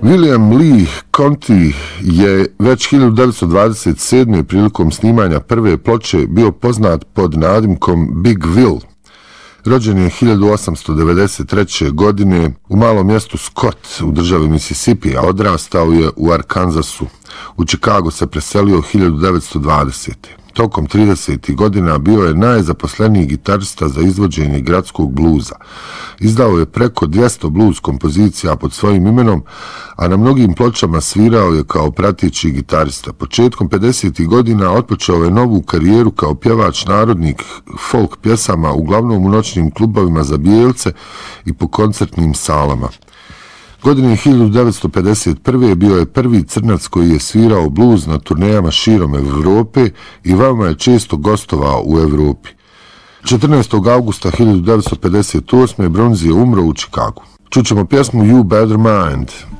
William Lee Conti je već 1927. prilikom snimanja prve ploče bio poznat pod nadimkom Big Will. Rođen je 1893. godine u malom mjestu Scott u državi Mississippi, a odrastao je u Arkansasu. U Chicago se preselio 1920. Tokom 30. godina bio je najzaposleniji gitarista za izvođenje gradskog bluza. Izdao je preko 200 blues kompozicija pod svojim imenom, a na mnogim pločama svirao je kao prateći gitarista. Početkom 50. godina otpočeo je novu karijeru kao pjevač narodnih folk pjesama, uglavnom u noćnim klubovima za bijelce i po koncertnim salama. Godine 1951. bio je prvi crnac koji je svirao bluz na turnejama širom Evrope i veoma je često gostovao u Evropi. 14. augusta 1958. Bronz je umro u Chicagu. Čućemo pjesmu You Better Mind.